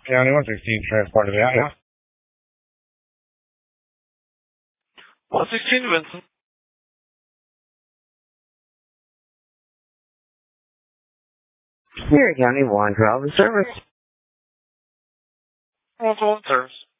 County 116 transport to the outhouse. 116 Vincent. Erie County 112 service. 112 service.